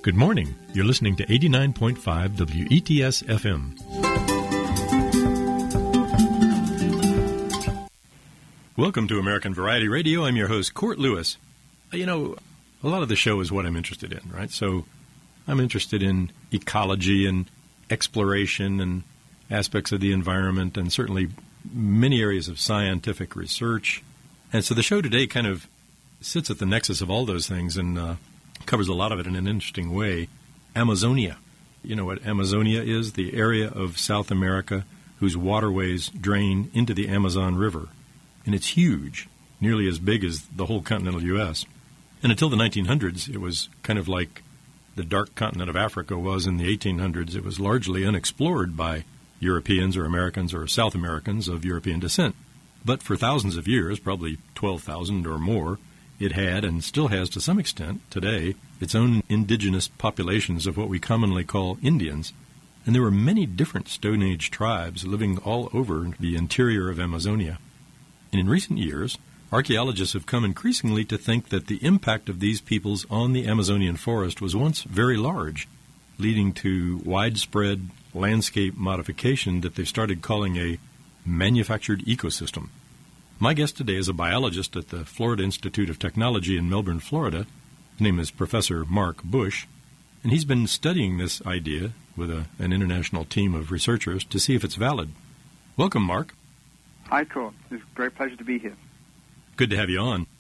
Good morning. You're listening to 89.5 WETS FM. Welcome to American Variety Radio. I'm your host, Court Lewis. You know, a lot of the show is what I'm interested in, right? So I'm interested in ecology and exploration and aspects of the environment and certainly many areas of scientific research. And so the show today kind of sits at the nexus of all those things and covers a lot of it in an interesting way. Amazonia. You know what Amazonia is? The area of South America whose waterways drain into the Amazon River. And it's huge, nearly as big as the whole continental U.S. And until the 1900s, it was kind of like the dark continent of Africa was in the 1800s. It was largely unexplored by Europeans or Americans or South Americans of European descent. But for thousands of years, probably 12,000 or more, it had, and still has to some extent today, its own indigenous populations of what we commonly call Indians. And there were many different Stone Age tribes living all over the interior of Amazonia. And in recent years, archaeologists have come increasingly to think that the impact of these peoples on the Amazonian forest was once very large, leading to widespread landscape modification that they've started calling a manufactured ecosystem. My guest today is a biologist at the Florida Institute of Technology in Melbourne, Florida. His name is Professor Mark Bush, and he's been studying this idea with an international team of researchers to see if it's valid. Welcome, Mark. Hi, Cole. It's a great pleasure to be here. Good to have you on.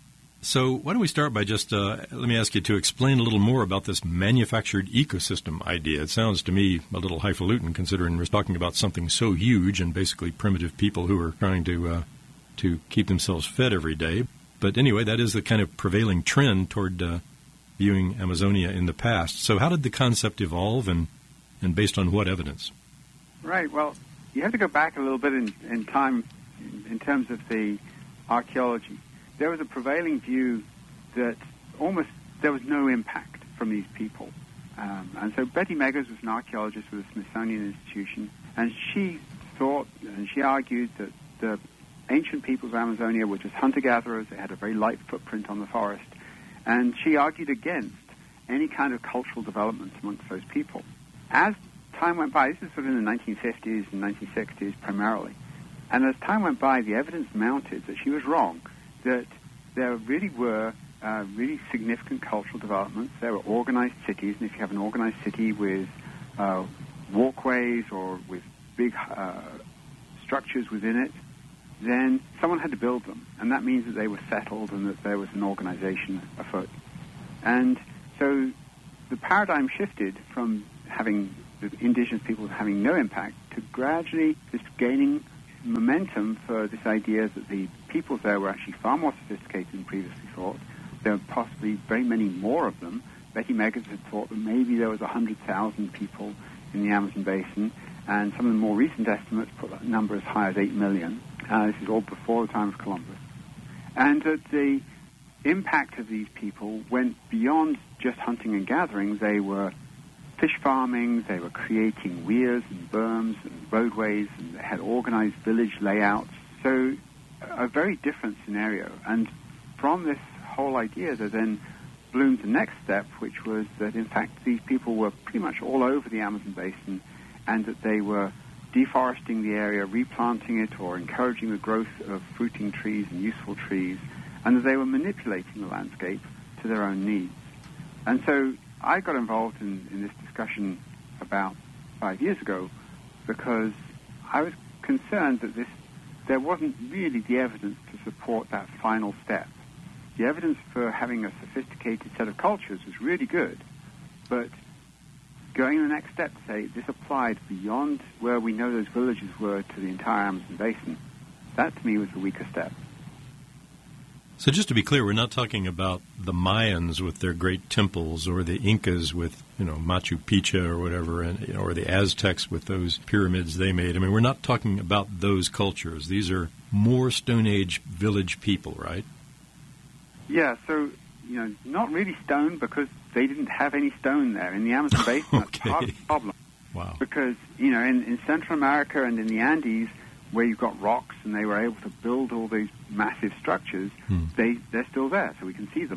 So why don't we start by just, let me ask you to explain a little more about this manufactured ecosystem idea. It sounds to me a little highfalutin considering we're talking about something so huge and basically primitive people who are trying to keep themselves fed every day. But anyway, that is the kind of prevailing trend toward viewing Amazonia in the past. So how did the concept evolve and based on what evidence? Right. Well, you have to go back a little bit in time in terms of the archaeology. There was a prevailing view that almost there was no impact from these people. And so Betty Meggers was an archaeologist with the Smithsonian Institution, and she thought and she argued that the ancient peoples of Amazonia were just hunter-gatherers. They had a very light footprint on the forest. And she argued against any kind of cultural development amongst those people. As time went by, this is sort of in the 1950s and 1960s primarily, and as time went by, the evidence mounted that she was wrong, that there really were really significant cultural developments. There were organized cities, and if you have an organized city with walkways or with big structures within it, then someone had to build them, and that means that they were settled and that there was an organization afoot. And so the paradigm shifted from having the indigenous peoples having no impact to gradually just gaining momentum for this idea that the peoples there were actually far more sophisticated than previously thought. There were possibly very many more of them. Betty Meggers had thought that maybe there was 100,000 people in the Amazon basin, and some of the more recent estimates put that number as high as 8 million. This is all before the time of Columbus. And that the impact of these people went beyond just hunting and gathering. They were fish farming, they were creating weirs and berms and roadways, and they had organized village layouts. So a very different scenario. And from this whole idea, there then bloomed the next step, which was that, in fact, these people were pretty much all over the Amazon basin, and that they were deforesting the area, replanting it, or encouraging the growth of fruiting trees and useful trees, and that they were manipulating the landscape to their own needs. And so I got involved in this discussion about 5 years ago because I was concerned that there wasn't really the evidence to support that final step. The evidence for having a sophisticated set of cultures was really good, but going the next step to say this applied beyond where we know those villages were to the entire Amazon basin, that to me was the weaker step. So just to be clear, we're not talking about the Mayans with their great temples or the Incas with, Machu Picchu or whatever, and, or the Aztecs with those pyramids they made. I mean, we're not talking about those cultures. These are more Stone Age village people, right? Yeah, so, not really stone because they didn't have any stone there in the Amazon basin. That's part of the problem. Wow. Because, in Central America and in the Andes, where you've got rocks and they were able to build all these massive structures, they're still there, so we can see them.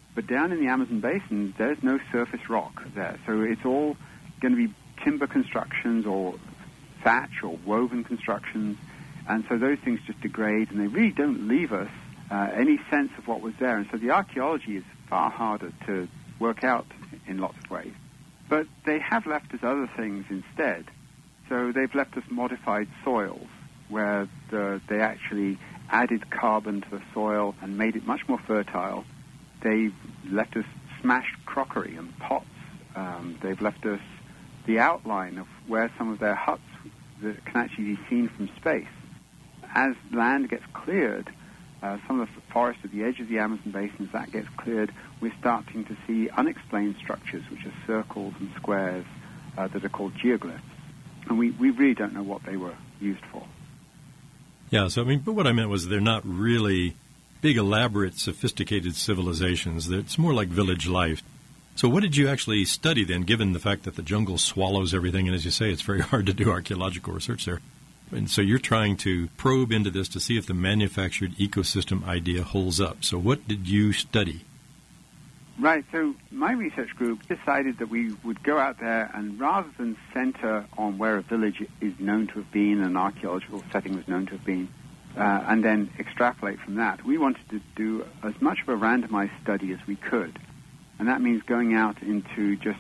But down in the Amazon basin, there's no surface rock there. So it's all going to be timber constructions or thatch or woven constructions. And so those things just degrade, and they really don't leave us any sense of what was there. And so the archaeology is far harder to work out in lots of ways. But they have left us other things instead. So they've left us modified soils, where they actually added carbon to the soil and made it much more fertile. They've left us smashed crockery and pots. They've left us the outline of where some of their huts that can actually be seen from space. As land gets cleared, some of the forest at the edge of the Amazon basin, as that gets cleared, we're starting to see unexplained structures, which are circles and squares that are called geoglyphs. And we really don't know what they were used for. Yeah, so but what I meant was they're not really big, elaborate, sophisticated civilizations. It's more like village life. So what did you actually study then, given the fact that the jungle swallows everything, and as you say, it's very hard to do archaeological research there? And so you're trying to probe into this to see if the manufactured ecosystem idea holds up. So what did you study? Right, so my research group decided that we would go out there and rather than center on where a village is known to have been, an archaeological setting was known to have been, and then extrapolate from that, we wanted to do as much of a randomized study as we could. And that means going out into just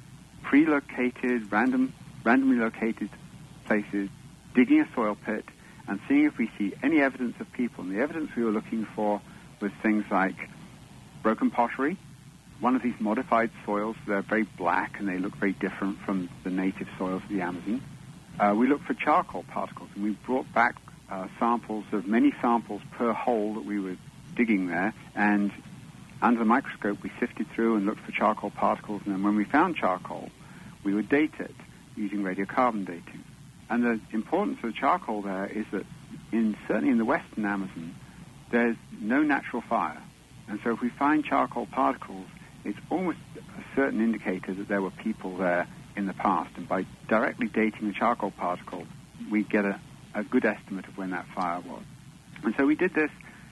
pre-located, randomly located places, digging a soil pit, and seeing if we see any evidence of people. And the evidence we were looking for was things like broken pottery. One of these modified soils, they're very black and they look very different from the native soils of the Amazon. We looked for charcoal particles, and we brought back samples of many samples per hole that we were digging there, and under the microscope we sifted through and looked for charcoal particles, and then when we found charcoal, we would date it using radiocarbon dating. And the importance of charcoal there is that certainly in the western Amazon, there's no natural fire. And so if we find charcoal particles, it's almost a certain indicator that there were people there in the past. And by directly dating the charcoal particle, we get a good estimate of when that fire was. And so we did this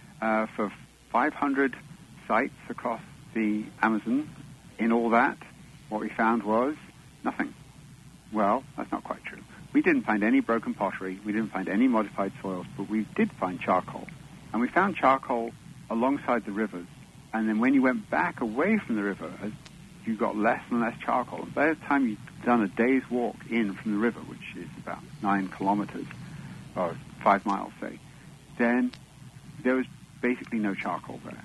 for 500 sites across the Amazon. In all that, what we found was nothing. Well, that's not quite true. We didn't find any broken pottery. We didn't find any modified soils, but we did find charcoal. And we found charcoal alongside the rivers. And then when you went back away from the river, you got less and less charcoal. And by the time you'd done a day's walk in from the river, which is about 9 kilometers, or 5 miles, say, then there was basically no charcoal there.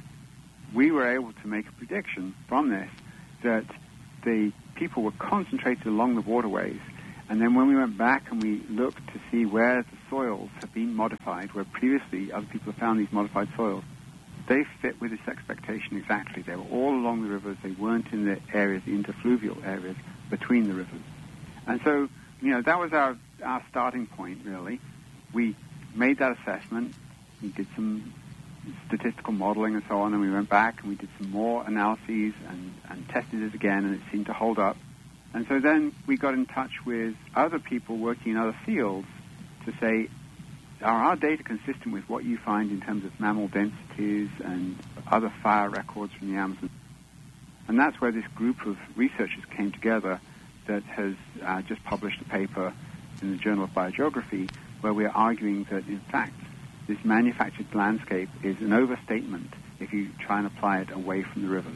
We were able to make a prediction from this that the people were concentrated along the waterways. And then when we went back and we looked to see where the soils have been modified, where previously other people have found these modified soils, they fit with this expectation exactly. They were all along the rivers. They weren't in the areas, the interfluvial areas between the rivers. And so, that was our starting point, really. We made that assessment. We did some statistical modeling and so on, and we went back and we did some more analyses and tested it again, and it seemed to hold up. And so then we got in touch with other people working in other fields to say, are our data consistent with what you find in terms of mammal densities and other fire records from the Amazon? And that's where this group of researchers came together that has just published a paper in the Journal of Biogeography where we're arguing that, in fact, this manufactured landscape is an overstatement if you try and apply it away from the rivers.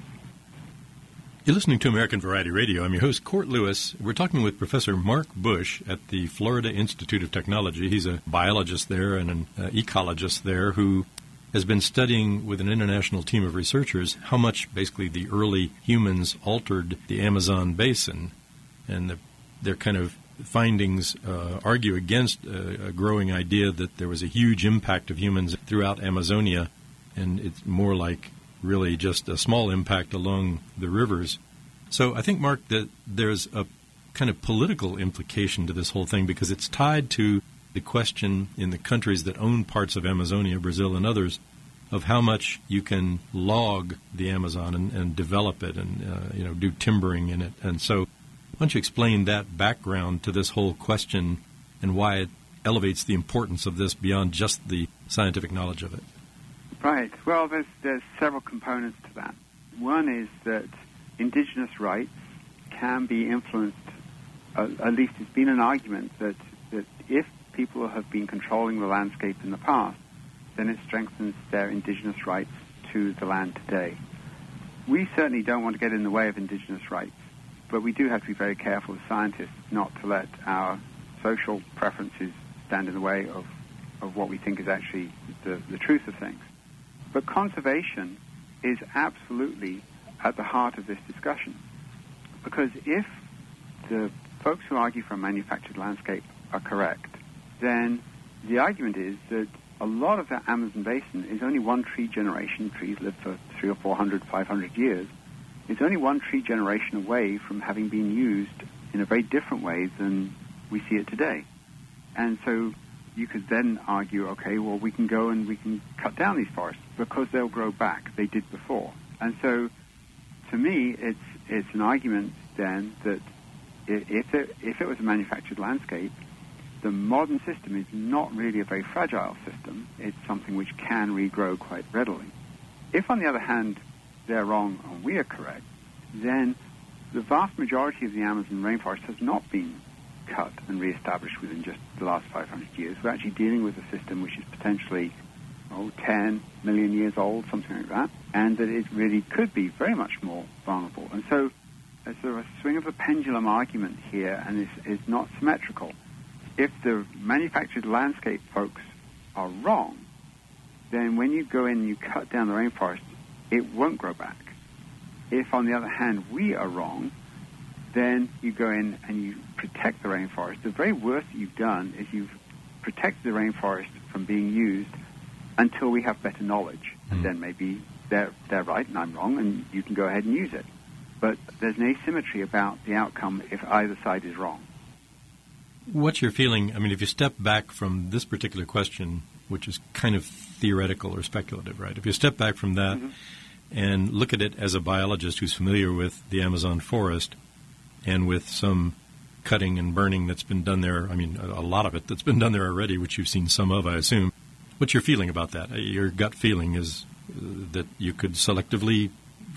You're listening to American Variety Radio. I'm your host, Court Lewis. We're talking with Professor Mark Bush at the Florida Institute of Technology. He's a biologist there and an ecologist there who has been studying with an international team of researchers how much basically the early humans altered the Amazon basin. And their kind of findings argue against a growing idea that there was a huge impact of humans throughout Amazonia, and it's more like really just a small impact along the rivers. So I think, Mark, that there's a kind of political implication to this whole thing because it's tied to the question in the countries that own parts of Amazonia, Brazil and others, of how much you can log the Amazon and develop it and do timbering in it. And so why don't you explain that background to this whole question and why it elevates the importance of this beyond just the scientific knowledge of it? Right. Well, there's several components to that. One is that indigenous rights can be influenced, at least it's been an argument that if people have been controlling the landscape in the past, then it strengthens their indigenous rights to the land today. We certainly don't want to get in the way of indigenous rights, but we do have to be very careful as scientists not to let our social preferences stand in the way of what we think is actually the truth of things. But conservation is absolutely at the heart of this discussion, because if the folks who argue for a manufactured landscape are correct, then the argument is that a lot of the Amazon basin is only one tree generation. Trees live for 300 or 400, 500 years. It's only one tree generation away from having been used in a very different way than we see it today. And so you could then argue, okay, well, we can go and we can cut down these forests because they'll grow back. They did before. And so to me, it's an argument then that if it was a manufactured landscape, the modern system is not really a very fragile system. It's something which can regrow quite readily. If, on the other hand, they're wrong and we are correct, then the vast majority of the Amazon rainforest has not been cut and reestablished within just the last 500 years. We're actually dealing with a system which is potentially 10 million years old, something like that, and that it really could be very much more vulnerable. And so there's sort of a swing of the pendulum argument here, and it's not symmetrical. If the manufactured landscape folks are wrong, then when you go in and you cut down the rainforest, it won't grow back. If, on the other hand, we are wrong, then you go in and you protect the rainforest. The very worst that you've done is you've protected the rainforest from being used until we have better knowledge. And then maybe they're right and I'm wrong, and you can go ahead and use it. But there's an asymmetry about the outcome if either side is wrong. What's your feeling? I mean, if you step back from this particular question, which is kind of theoretical or speculative, right? If you step back from that and look at it as a biologist who's familiar with the Amazon forest and with some cutting and burning that's been done there, I mean, a lot of it that's been done there already, which you've seen some of, I assume. What's your feeling about that? Your gut feeling is that you could selectively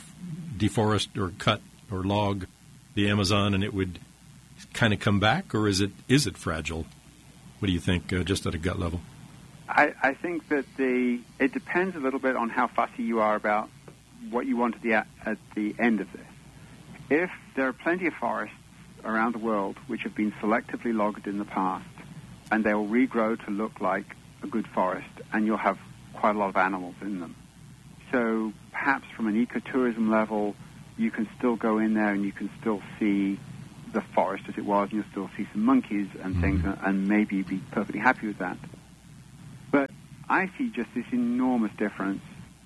deforest or cut or log the Amazon and it would kind of come back, or is it fragile? What do you think, just at a gut level? I think that it depends a little bit on how fussy you are about what you want at the end of this. If there are plenty of forests around the world which have been selectively logged in the past, and they will regrow to look like a good forest, and you'll have quite a lot of animals in them. So perhaps from an ecotourism level, you can still go in there and you can still see the forest as it was, and you'll still see some monkeys and things, and maybe be perfectly happy with that. But I see just this enormous difference.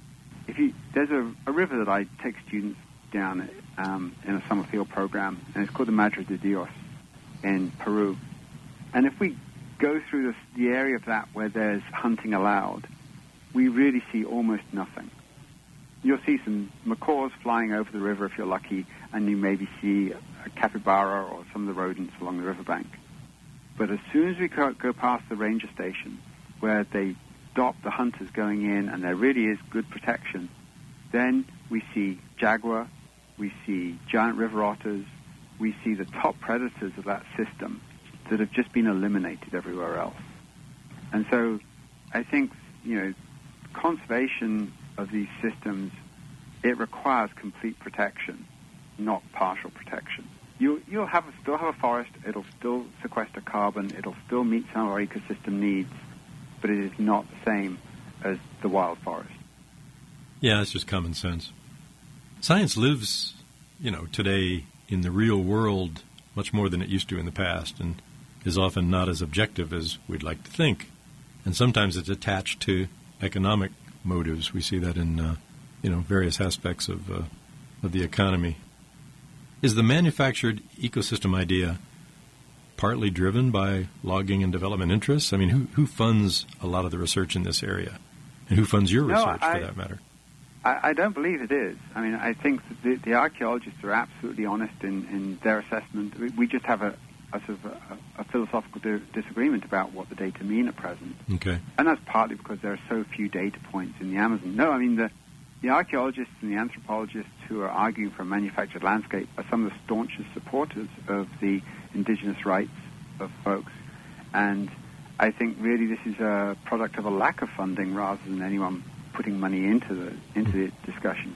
There's a river that I take students down in a summer field program, and it's called the Madre de Dios in Peru. And if we go through the area of that where there's hunting allowed, we really see almost nothing. You'll see some macaws flying over the river if you're lucky, and you maybe see a capybara or some of the rodents along the riverbank. But as soon as we go past the ranger station, where they stop the hunters going in and there really is good protection, then we see jaguar, we see giant river otters, we see the top predators of that system that have just been eliminated everywhere else. And so I think, conservation of these systems, it requires complete protection, not partial protection. You'll still have a forest, it'll still sequester carbon, it'll still meet some of our ecosystem needs, but it is not the same as the wild forest. Yeah, it's just common sense. Science lives, today in the real world much more than it used to in the past, and is often not as objective as we'd like to think. And sometimes it's attached to economic motives. We see that in, various aspects of the economy. Is the manufactured ecosystem idea partly driven by logging and development interests? I mean, who funds a lot of the research in this area? And who funds your research, for that matter? I don't believe it is. I mean, I think that the archaeologists are absolutely honest in their assessment. We just have a sort of a philosophical disagreement about what the data mean at present. Okay. And that's partly because there are so few data points in the Amazon. No, I mean, The archaeologists and the anthropologists who are arguing for a manufactured landscape are some of the staunchest supporters of the indigenous rights of folks. And I think really this is a product of a lack of funding rather than anyone putting money into the discussion.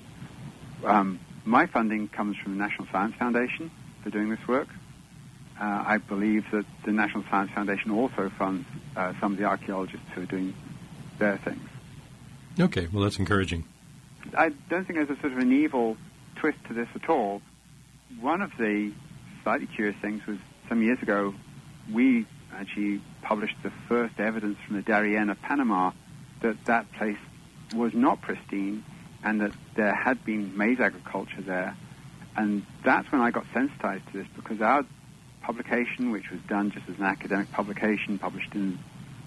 My funding comes from the National Science Foundation for doing this work. I believe that the National Science Foundation also funds some of the archaeologists who are doing their things. Okay, well, that's encouraging. I don't think there's a sort of an evil twist to this at all. One of the slightly curious things was some years ago, we actually published the first evidence from the Darien of Panama that place was not pristine and that there had been maize agriculture there. And that's when I got sensitized to this, because our publication, which was done just as an academic publication, published in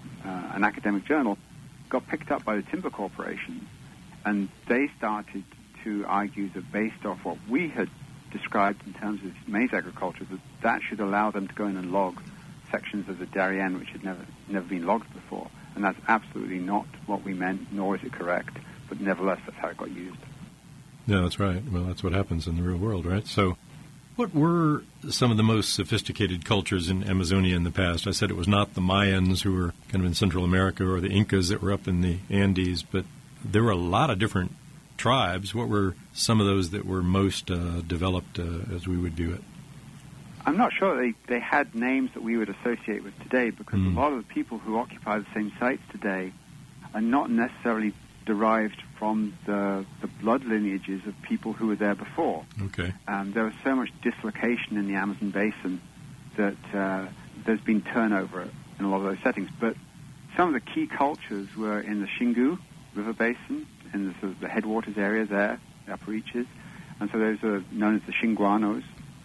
an academic journal, got picked up by the timber corporations. And they started to argue that based off what we had described in terms of maize agriculture, that should allow them to go in and log sections of the Darien which had never been logged before. And that's absolutely not what we meant, nor is it correct. But nevertheless, that's how it got used. Yeah, that's right. Well, that's what happens in the real world, right? So what were some of the most sophisticated cultures in Amazonia in the past? I said it was not the Mayans who were kind of in Central America or the Incas that were up in the Andes, but there were a lot of different tribes. What were some of those that were most developed as we would view it? I'm not sure they had names that we would associate with today, because a lot of the people who occupy the same sites today are not necessarily derived from the blood lineages of people who were there before. Okay. There was so much dislocation in the Amazon basin that there's been turnover in a lot of those settings. But some of the key cultures were in the Xingu River Basin, in the sort of the headwaters area there, the upper reaches, and so those are known as the Xinguanos.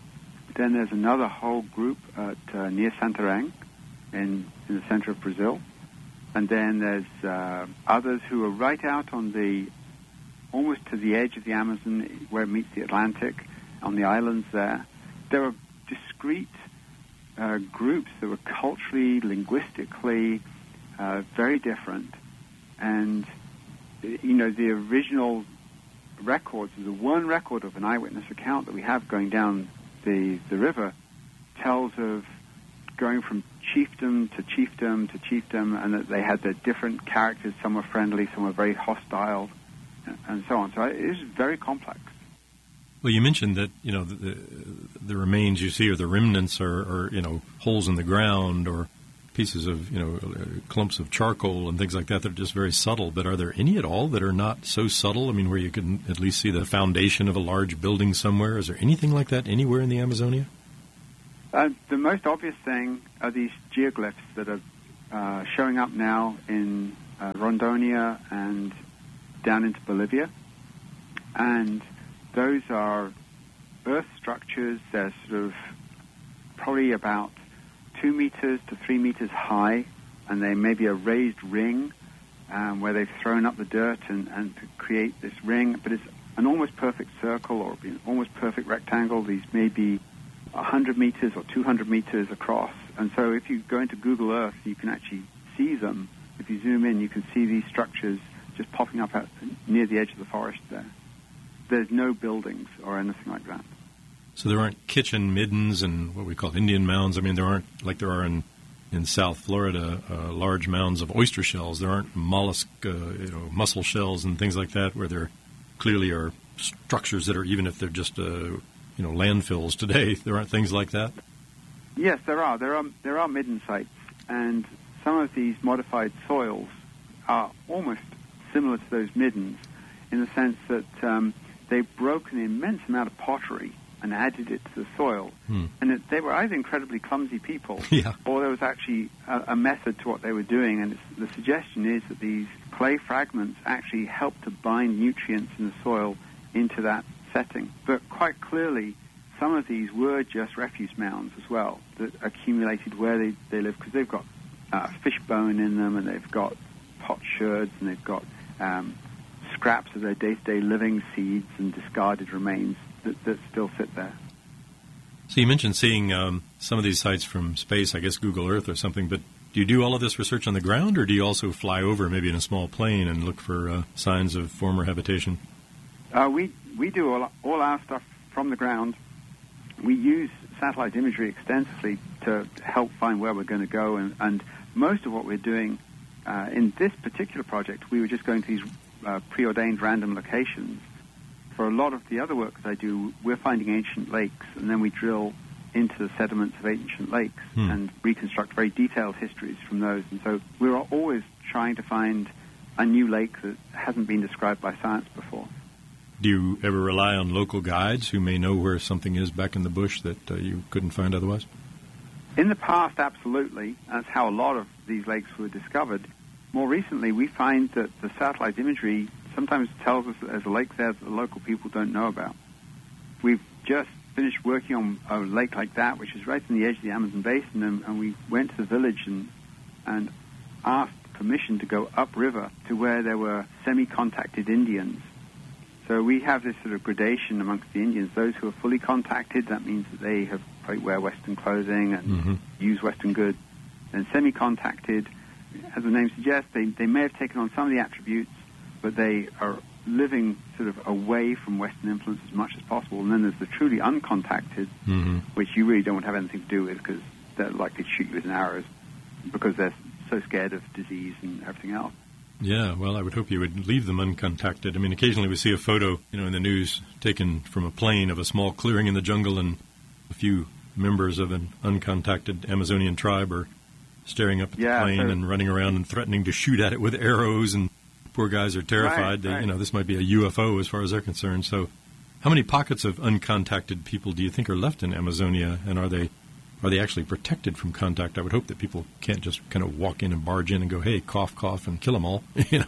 Then there's another whole group near Santarém in the center of Brazil. And then there's others who are right out on almost to the edge of the Amazon where it meets the Atlantic, on the islands there. There are discrete groups that were culturally, linguistically very different. And, the original records, the one record of an eyewitness account that we have going down the river tells of going from chiefdom to chiefdom to chiefdom, and that they had their different characters. Some were friendly, some were very hostile, and so on. So it is very complex. Well, you mentioned that, the remains you see, or the remnants are holes in the ground or pieces of, clumps of charcoal and things like that. They're just very subtle. But are there any at all that are not so subtle? I mean, where you can at least see the foundation of a large building somewhere? Is there anything like that anywhere in the Amazonia? The most obvious thing are these geoglyphs that are showing up now in Rondonia and down into Bolivia. And those are earth structures. They're sort of probably about 2 meters to 3 meters high, and they may be a raised ring where they've thrown up the dirt and to create this ring. But it's an almost perfect circle or an almost perfect rectangle. These may be 100 meters or 200 meters across. And so if you go into Google Earth, you can actually see them. If you zoom in, you can see these structures just popping up near the edge of the forest there. There's no buildings or anything like that. So there aren't kitchen middens and what we call Indian mounds. I mean, there aren't, like there are in South Florida, large mounds of oyster shells. There aren't mollusk, mussel shells and things like that, where there clearly are structures that are, even if they're just landfills today, there aren't things like that? Yes, there are. There are midden sites, and some of these modified soils are almost similar to those middens in the sense that they've broken an immense amount of pottery and added it to the soil. And they were either incredibly clumsy people, or there was actually a method to what they were doing. And the suggestion is that these clay fragments actually help to bind nutrients in the soil into that setting. But quite clearly, some of these were just refuse mounds as well that accumulated where they live, because they've got fish bone in them, and they've got potsherds, and they've got scraps of their day-to-day living, seeds and discarded remains that still sit there. So you mentioned seeing some of these sites from space, I guess Google Earth or something, but do you do all of this research on the ground, or do you also fly over maybe in a small plane and look for signs of former habitation? We do all our stuff from the ground. We use satellite imagery extensively to help find where we're going to go, and most of what we're doing in this particular project, we were just going to these preordained random locations. For a lot of the other work that I do, we're finding ancient lakes, and then we drill into the sediments of ancient lakes and reconstruct very detailed histories from those. And so we're always trying to find a new lake that hasn't been described by science before. Do you ever rely on local guides who may know where something is back in the bush that you couldn't find otherwise? In the past, absolutely. That's how a lot of these lakes were discovered. More recently, we find that the satellite imagery sometimes tells us that there's a lake there that the local people don't know about. We've just finished working on a lake like that, which is right on the edge of the Amazon basin, and we went to the village and asked permission to go upriver to where there were semi-contacted Indians. So we have this sort of gradation amongst the Indians. Those who are fully contacted, that means that they have probably wear Western clothing and use Western goods. And semi-contacted, as the name suggests, they may have taken on some of the attributes, but they are living sort of away from Western influence as much as possible. And then there's the truly uncontacted, which you really don't want to have anything to do with because they're likely to shoot you with arrows because they're so scared of disease and everything else. Yeah, well, I would hope you would leave them uncontacted. I mean, occasionally we see a photo, in the news taken from a plane of a small clearing in the jungle, and a few members of an uncontacted Amazonian tribe are staring up at the plane and running around and threatening to shoot at it with arrows, and poor guys are terrified. Right. This might be a UFO as far as they're concerned. So how many pockets of uncontacted people do you think are left in Amazonia, and are they actually protected from contact? I would hope that people can't just kind of walk in and barge in and go, hey, cough, cough, and kill them all,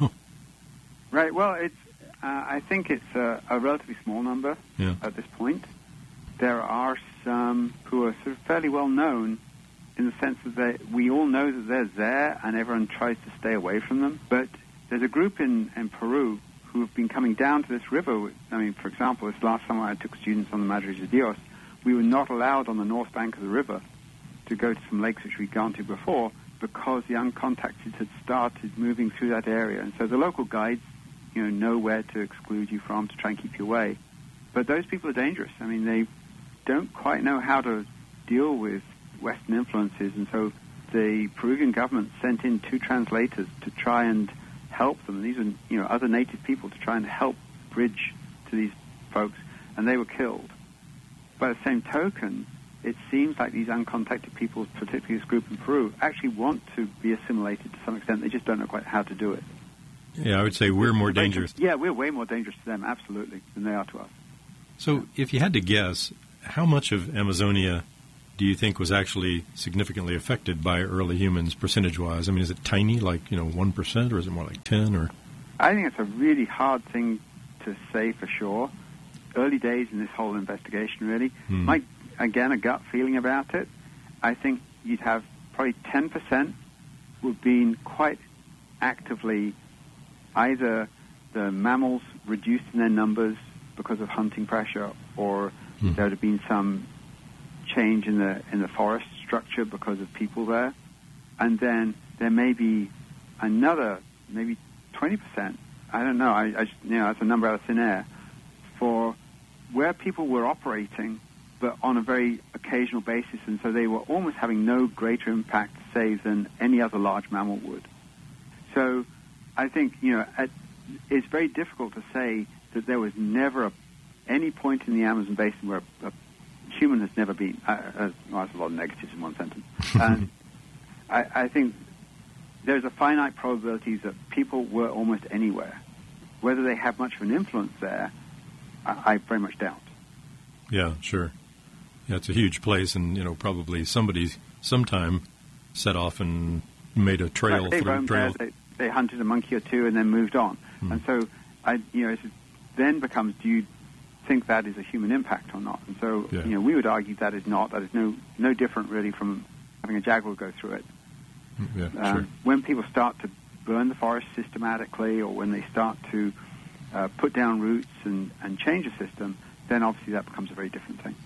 Right. Well, I think it's a relatively small number at this point. There are some who are sort of fairly well known in the sense that we all know that they're there and everyone tries to stay away from them. But there's a group in Peru who have been coming down to this river. I mean, for example, this last summer I took students on the Madre de Dios. We were not allowed on the north bank of the river to go to some lakes which we'd gone to before because the uncontacted had started moving through that area. And so the local guides, know where to exclude you from to try and keep you away. But those people are dangerous. I mean, they don't quite know how to deal with Western influences, and so the Peruvian government sent in 2 translators to try and help them. These are, other native people to try and help bridge to these folks, and they were killed. By the same token, it seems like these uncontacted people, particularly this group in Peru, actually want to be assimilated to some extent. They just don't know quite how to do it. Yeah, I would say we're more dangerous. Yeah, we're way more dangerous to them, absolutely, than they are to us. So if you had to guess, how much of Amazonia do you think was actually significantly affected by early humans, percentage-wise? I mean, is it tiny, like, 1%, or is it more like 10, or? I think it's a really hard thing to say for sure. Early days in this whole investigation, really. Again, a gut feeling about it. I think you'd have probably 10% would been quite actively either the mammals reduced in their numbers because of hunting pressure, or there would have been some change in the forest structure because of people there. And then there may be another, maybe 20%. I don't know. That's a number out of thin air for where people were operating, but on a very occasional basis, and so they were almost having no greater impact, say, than any other large mammal would. So I think, it's very difficult to say that there was never any point in the Amazon basin where a human has never been. That's a lot of negatives in one sentence. And I think there's a finite probability that people were almost anywhere. Whether they have much of an influence there, I very much doubt. Yeah, sure. Yeah, it's a huge place, and probably somebody sometime set off and made a trail. They hunted a monkey or two and then moved on. And so, it then becomes, do you think that is a human impact or not? And so, we would argue that is not. That is no different really from having a jaguar go through it. Yeah, sure. When people start to burn the forest systematically, or when they start to put down roots and change a system, then obviously that becomes a very different thing.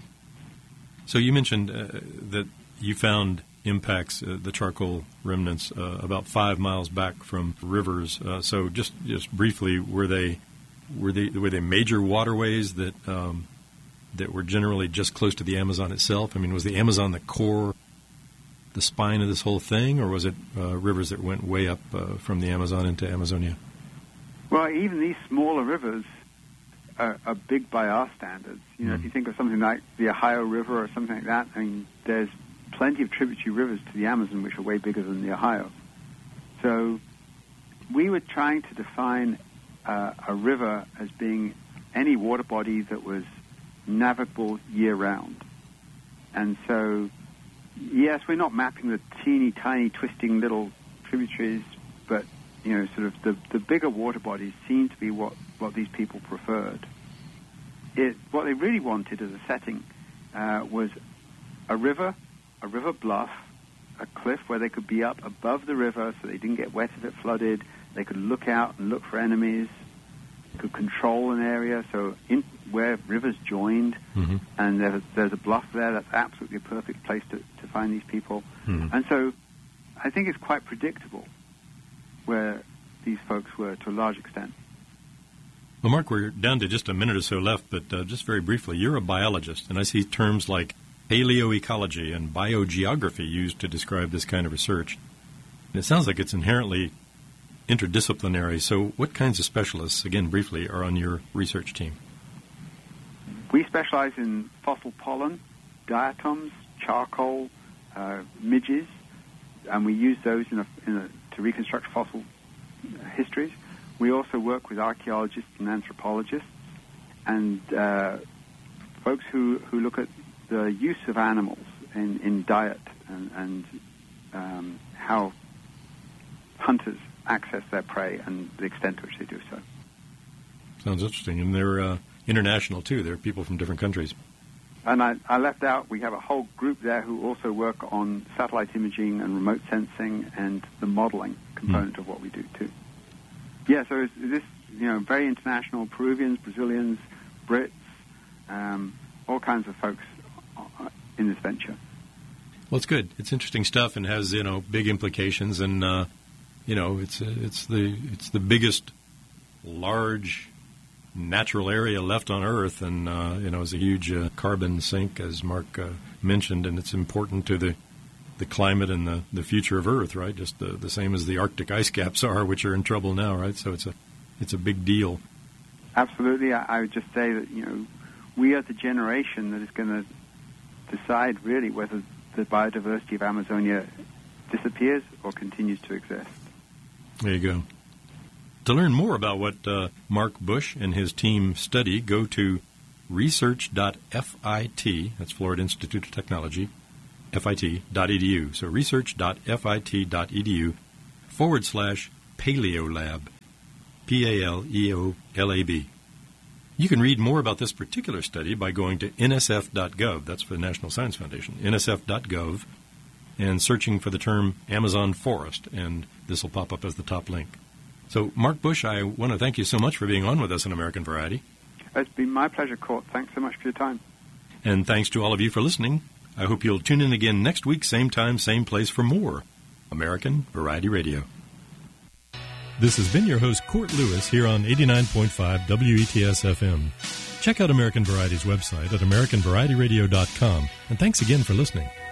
So you mentioned that you found impacts, the charcoal remnants, about 5 miles back from rivers. So just briefly, were they were they major waterways that that were generally just close to the Amazon itself? I mean, was the Amazon the core, the spine of this whole thing, or was it rivers that went way up from the Amazon into Amazonia? Well, even these smaller rivers are big by our standards. You know, if you think of something like the Ohio River or something like that, I mean, there's plenty of tributary rivers to the Amazon which are way bigger than the Ohio. So we were trying to define a river as being any water body that was navigable year-round. And so, yes, we're not mapping the teeny tiny twisting little tributaries, but, you know, sort of the bigger water bodies seem to be what these people preferred. What they really wanted as a setting was a river bluff, a cliff where they could be up above the river so they didn't get wet if it flooded. They could look out and look for enemies, could control an area, so where rivers joined, and there's a bluff there, that's absolutely a perfect place to find these people. And so I think it's quite predictable where these folks were to a large extent. Well, Mark, we're down to just a minute or so left, but just very briefly, you're a biologist, and I see terms like paleoecology and biogeography used to describe this kind of research. And it sounds like it's inherently interdisciplinary. So what kinds of specialists, again, briefly, are on your research team? We specialize in fossil pollen, diatoms, charcoal, midges, and we use those to reconstruct fossil histories. We also work with archaeologists and anthropologists and folks who look at the use of animals in diet and how hunters access their prey and the extent to which they do so. Sounds interesting. And they're international, too. They're people from different countries. And I left out, we have a whole group there who also work on satellite imaging and remote sensing and the modeling component of what we do, too. Yeah, so this, very international, Peruvians, Brazilians, Brits, all kinds of folks in this venture. Well, it's good. It's interesting stuff and has, big implications. And, it's the biggest large natural area left on Earth. And, it's a huge carbon sink, as Mark mentioned. And it's important to the climate and the future of Earth, right? Just the same as the Arctic ice caps are, which are in trouble now, right? So it's a big deal. Absolutely. I would just say that, we are the generation that is going to decide really whether the biodiversity of Amazonia disappears or continues to exist. There you go. To learn more about what Mark Bush and his team study, go to research.fit, that's Florida Institute of Technology, FIT.edu. So research.fit.edu/Paleolab, Paleolab. You can read more about this particular study by going to nsf.gov, that's for the National Science Foundation, nsf.gov, and searching for the term Amazon forest, and this will pop up as the top link. So, Mark Bush, I want to thank you so much for being on with us in American Variety. It's been my pleasure, Court. Thanks so much for your time. And thanks to all of you for listening. I hope you'll tune in again next week, same time, same place, for more American Variety Radio. This has been your host, Court Lewis, here on 89.5 WETS-FM. Check out American Variety's website at AmericanVarietyRadio.com, and thanks again for listening.